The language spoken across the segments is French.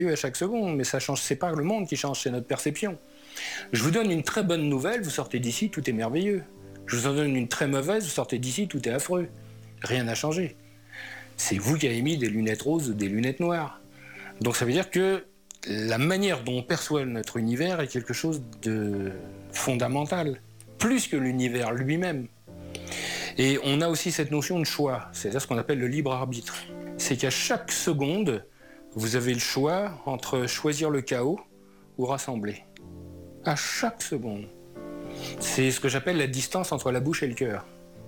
à chaque seconde, mais ça change, c'est pas le monde qui change, c'est notre perception. Je vous donne une très bonne nouvelle, vous sortez d'ici, tout est merveilleux. Je vous en donne une très mauvaise, vous sortez d'ici, tout est affreux. Rien n'a changé. C'est vous qui avez mis des lunettes roses ou des lunettes noires. Donc ça veut dire que la manière dont on perçoit notre univers est quelque chose de fondamental, plus que l'univers lui-même. Et on a aussi cette notion de choix, c'est-à-dire ce qu'on appelle le libre arbitre. C'est qu'à chaque seconde, vous avez le choix entre choisir le chaos ou rassembler. À chaque seconde. C'est ce que j'appelle la distance entre la bouche et le cœur.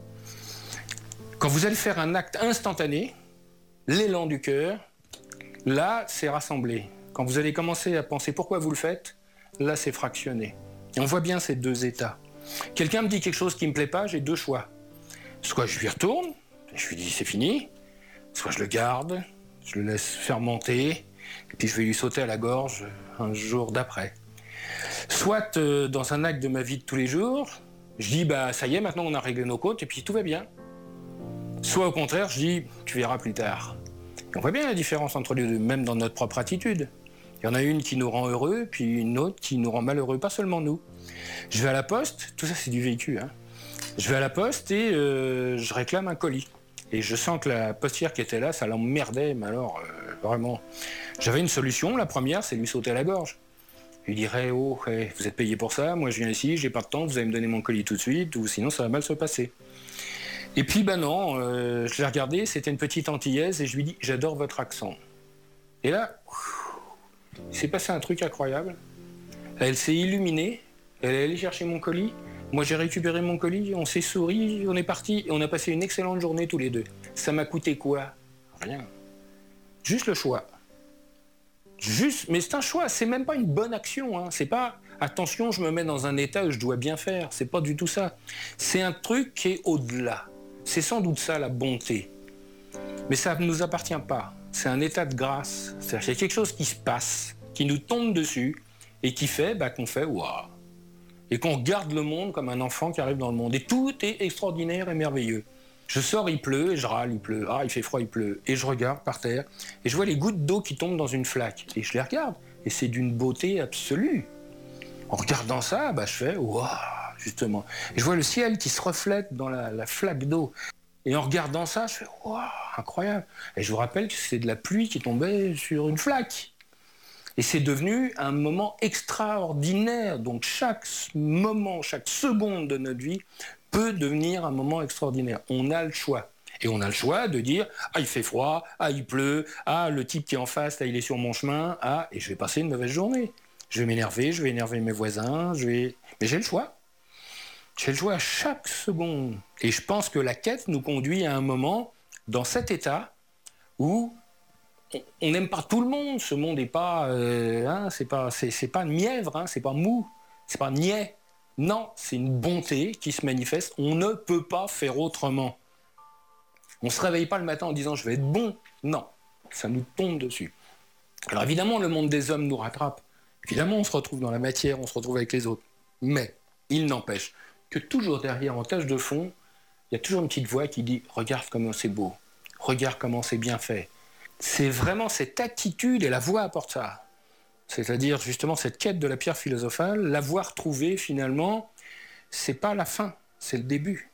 Quand vous allez faire un acte instantané, l'élan du cœur, là, c'est rassemblé. Quand vous allez commencer à penser pourquoi vous le faites, là, c'est fractionné. Et on voit bien ces deux états. Quelqu'un me dit quelque chose qui ne me plaît pas, j'ai deux choix. Soit je lui retourne, je lui dis c'est fini, soit je le garde, je le laisse fermenter, et puis je vais lui sauter à la gorge un jour d'après. Soit dans un acte de ma vie de tous les jours, je dis bah ça y est, maintenant on a réglé nos comptes et puis tout va bien. Soit au contraire, je dis tu verras plus tard. Et on voit bien la différence entre les deux, même dans notre propre attitude. Il y en a une qui nous rend heureux, puis une autre qui nous rend malheureux, pas seulement nous. Je vais à la poste, tout ça c'est du vécu, hein. Je vais à la poste et je réclame un colis. Et je sens que la postière qui était là, ça l'emmerdait, mais alors, vraiment. J'avais une solution, la première, c'est lui sauter à la gorge. Je lui dirais, oh, hey, vous êtes payé pour ça, moi je viens ici, j'ai pas de temps, vous allez me donner mon colis tout de suite, ou sinon ça va mal se passer. Et puis, ben non, je l'ai regardé, c'était une petite Antillaise, et je lui dis, j'adore votre accent. Et là, il s'est passé un truc incroyable. Elle s'est illuminée, elle est allée chercher mon colis. Moi, j'ai récupéré mon colis, on s'est souri, on est parti, et on a passé une excellente journée tous les deux. Ça m'a coûté quoi? Rien. Juste le choix. Juste, mais c'est un choix, c'est même pas une bonne action, hein. C'est pas, attention, je me mets dans un état où je dois bien faire, c'est pas du tout ça. C'est un truc qui est au-delà. C'est sans doute ça, la bonté. Mais ça ne nous appartient pas. C'est un état de grâce. C'est-à-dire qu'il y a quelque chose qui se passe, qui nous tombe dessus, et qui fait qu'on fait « waouh ». Et qu'on regarde le monde comme un enfant qui arrive dans le monde. Et tout est extraordinaire et merveilleux. Je sors, il pleut, et je râle, il pleut. Ah, il fait froid, il pleut. Et je regarde par terre, et je vois les gouttes d'eau qui tombent dans une flaque. Et je les regarde, et c'est d'une beauté absolue. En regardant ça, je fais « waouh », justement. Et je vois le ciel qui se reflète dans la flaque d'eau. Et en regardant ça, je fais « waouh, incroyable ». Et je vous rappelle que c'est de la pluie qui tombait sur une flaque. Et c'est devenu un moment extraordinaire. Donc chaque moment, chaque seconde de notre vie peut devenir un moment extraordinaire. On a le choix. Et on a le choix de dire « Ah, il fait froid, ah, il pleut, ah, le type qui est en face, là, il est sur mon chemin, ah, et je vais passer une mauvaise journée. Je vais m'énerver, je vais énerver mes voisins, Mais j'ai le choix. J'ai le choix à chaque seconde. Et je pense que la quête nous conduit à un moment dans cet état où on n'aime pas tout le monde. Ce monde n'est pas, c'est pas mièvre, hein, c'est pas mou, c'est pas niais. Non, c'est une bonté qui se manifeste. On ne peut pas faire autrement. On ne se réveille pas le matin en disant je vais être bon. Non, ça nous tombe dessus. Alors évidemment, le monde des hommes nous rattrape. Évidemment, on se retrouve dans la matière, on se retrouve avec les autres. Mais il n'empêche que toujours derrière, en tâche de fond, il y a toujours une petite voix qui dit « Regarde comment c'est beau, regarde comment c'est bien fait ». C'est vraiment cette attitude, et la voix apporte ça. C'est-à-dire justement cette quête de la pierre philosophale, l'avoir trouvée finalement, c'est pas la fin, c'est le début.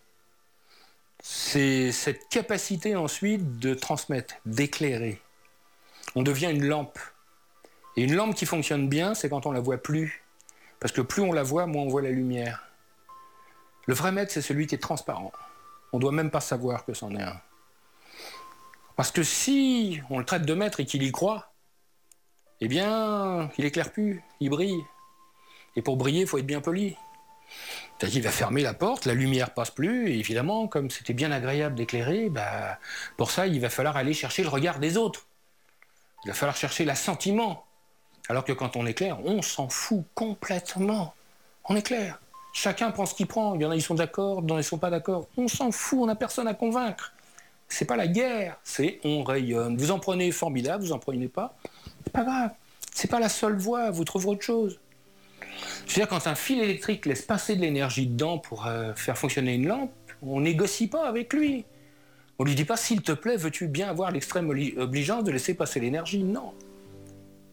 C'est cette capacité ensuite de transmettre, d'éclairer. On devient une lampe. Et une lampe qui fonctionne bien, c'est quand on la voit plus. Parce que plus on la voit, moins on voit la lumière. Le vrai maître, c'est celui qui est transparent. On ne doit même pas savoir que c'en est un. Parce que si on le traite de maître et qu'il y croit, eh bien, il éclaire plus, il brille. Et pour briller, il faut être bien poli. C'est-à-dire qu'il va fermer la porte, la lumière passe plus, et évidemment, comme c'était bien agréable d'éclairer, pour ça, il va falloir aller chercher le regard des autres. Il va falloir chercher l'assentiment. Alors que quand on éclaire, on s'en fout complètement. On éclaire. Chacun prend ce qu'il prend. Il y en a, ils sont d'accord, il y en a, ils sont pas d'accord. On s'en fout, on n'a personne à convaincre. C'est pas la guerre, c'est on rayonne. Vous en prenez formidable, vous en prenez pas, c'est pas grave. C'est pas la seule voie, vous trouverez autre chose. Je veux dire, quand un fil électrique laisse passer de l'énergie dedans pour faire fonctionner une lampe, on négocie pas avec lui. On lui dit pas, s'il te plaît, veux-tu bien avoir l'extrême obligeance de laisser passer l'énergie? Non.